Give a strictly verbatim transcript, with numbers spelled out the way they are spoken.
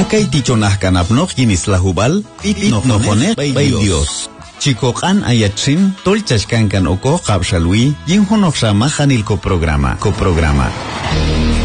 Kay tichonah kanapnoq yinislahubal pitnoqnoqoneq bay Dios. Chikoqan ayachin tolchashkankan oko qabshalwi yinhonoq shama hanil ko programa. Ko programa.